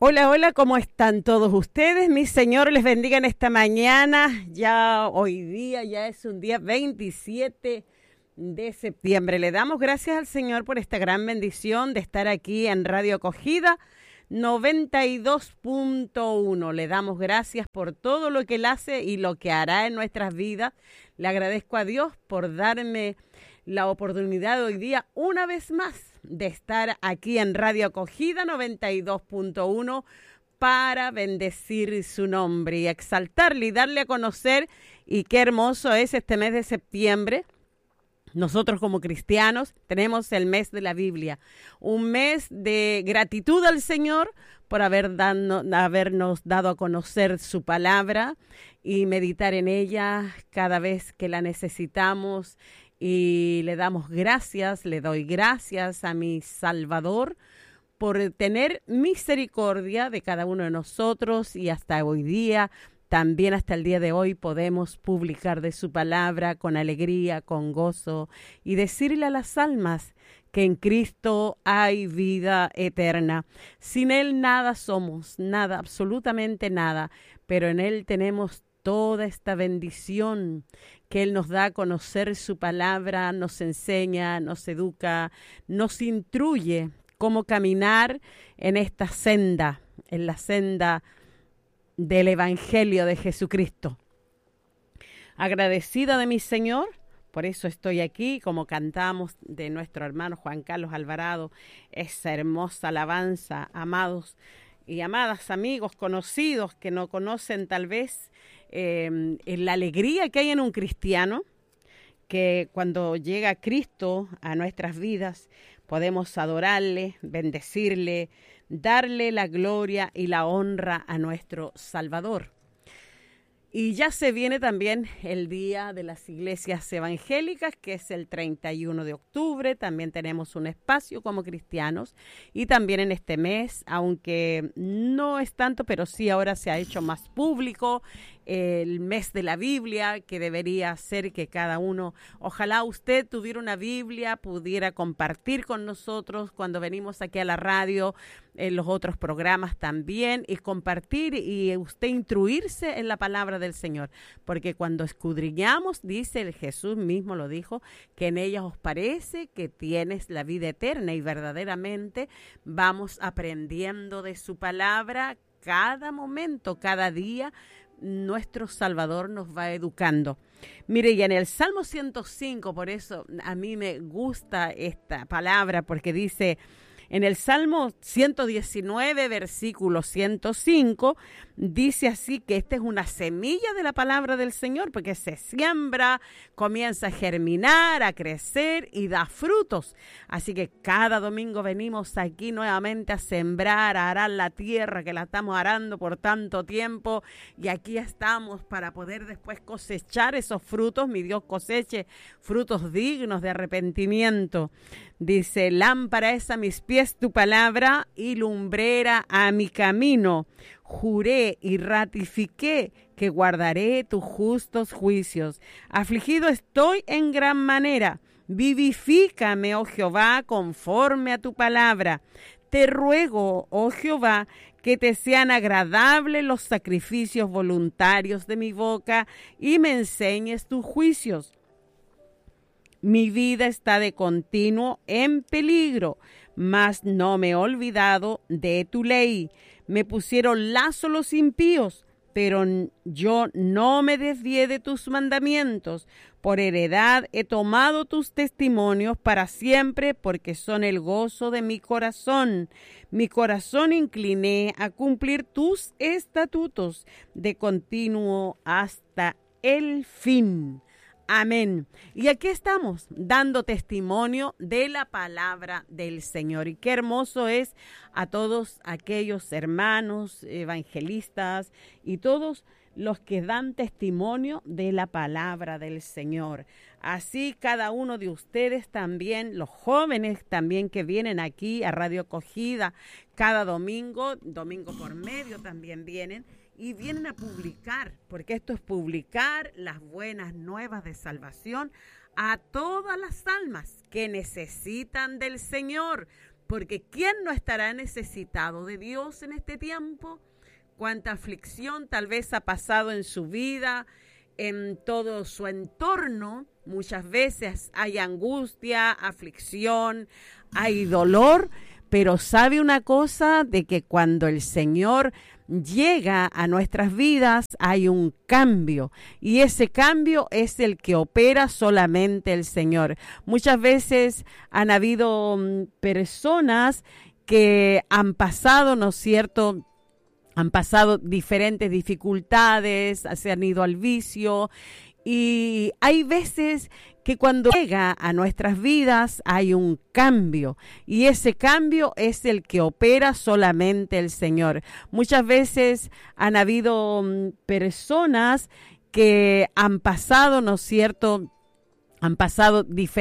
Hola, hola, ¿cómo están todos ustedes? Mi Señor les bendiga en esta mañana. Ya hoy día, ya es un día 27 de septiembre. Le damos gracias al Señor por esta gran bendición de estar aquí en Radio Acogida 92.1. Le damos gracias por todo lo que Él hace y lo que hará en nuestras vidas. Le agradezco a Dios por darme la oportunidad hoy día una vez más de estar aquí en Radio Acogida 92.1 para bendecir su nombre y exaltarle y darle a conocer. Y qué hermoso es este mes de septiembre. Nosotros como cristianos tenemos el mes de la Biblia, un mes de gratitud al Señor por habernos dado a conocer su palabra y meditar en ella cada vez que la necesitamos. Y le damos gracias, le doy gracias a mi Salvador por tener misericordia de cada uno de nosotros y hasta hoy día, también hasta el día de hoy podemos publicar de su palabra con alegría, con gozo y decirle a las almas que en Cristo hay vida eterna. Sin Él nada somos, nada, absolutamente nada, pero en Él tenemos toda esta bendición que Él nos da a conocer su palabra, nos enseña, nos educa, nos instruye cómo caminar en esta senda, en la senda del Evangelio de Jesucristo. Agradecida de mi Señor, por eso estoy aquí, como cantamos de nuestro hermano Juan Carlos Alvarado, esa hermosa alabanza, amados y amadas amigos, conocidos que no conocen tal vez la alegría que hay en un cristiano, que cuando llega Cristo a nuestras vidas podemos adorarle, bendecirle, darle la gloria y la honra a nuestro Salvador. Y ya se viene también el Día de las Iglesias Evangélicas, que es el 31 de octubre. También tenemos un espacio como cristianos. Y también en este mes, aunque no es tanto, pero sí ahora se ha hecho más público, el mes de la Biblia, que debería ser que cada uno, ojalá usted tuviera una Biblia, pudiera compartir con nosotros cuando venimos aquí a la radio, en los otros programas también, y compartir y usted instruirse en la palabra del Señor, porque cuando escudriñamos, dice el Jesús mismo lo dijo, que en ella os parece que tienes la vida eterna, y verdaderamente vamos aprendiendo de su palabra cada momento, cada día. Nuestro Salvador nos va educando. Mire, y en el Salmo 105, por eso a mí me gusta esta palabra, porque dice en el Salmo 119, versículo 105, dice así que esta es una semilla de la palabra del Señor, porque se siembra, comienza a germinar, a crecer y da frutos. Así que cada domingo venimos aquí nuevamente a sembrar, a arar la tierra que la estamos arando por tanto tiempo, y aquí estamos para poder después cosechar esos frutos. Mi Dios coseche frutos dignos de arrepentimiento. Dice, lámpara es a mis pies tu palabra y lumbrera a mi camino. Juré y ratifiqué que guardaré tus justos juicios. Afligido estoy en gran manera. Vivifícame, oh Jehová, conforme a tu palabra. Te ruego, oh Jehová, que te sean agradables los sacrificios voluntarios de mi boca y me enseñes tus juicios. Mi vida está de continuo en peligro, mas no me he olvidado de tu ley. Me pusieron lazo los impíos, pero yo no me desvié de tus mandamientos. Por heredad he tomado tus testimonios para siempre, porque son el gozo de mi corazón. Mi corazón incliné a cumplir tus estatutos de continuo hasta el fin. Amén. Y aquí estamos dando testimonio de la palabra del Señor. Y qué hermoso es a todos aquellos hermanos evangelistas y todos los que dan testimonio de la palabra del Señor. Así cada uno de ustedes también, los jóvenes también que vienen aquí a Radio Acogida cada domingo, domingo por medio también vienen. Y vienen a publicar, porque esto es publicar las buenas nuevas de salvación a todas las almas que necesitan del Señor. Porque ¿quién no estará necesitado de Dios en este tiempo? Cuánta aflicción tal vez ha pasado en su vida, en todo su entorno. Muchas veces hay angustia, aflicción, hay dolor, pero sabe una cosa, de que cuando el Señor llega a nuestras vidas hay un cambio, y ese cambio es el que opera solamente el Señor. Muchas veces han habido personas que han pasado, ¿no es cierto?, han pasado diferentes dificultades, se han ido al vicio, y hay veces que cuando llega a nuestras vidas hay un cambio, y ese cambio es el que opera solamente el Señor. Muchas veces han habido personas que han pasado, ¿no es cierto?, han pasado diferentes